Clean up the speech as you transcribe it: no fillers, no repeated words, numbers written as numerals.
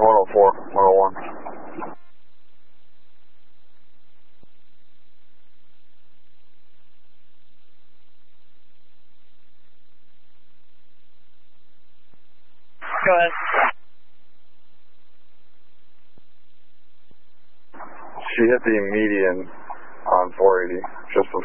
104, 101. Go ahead. She hit the median on 480, just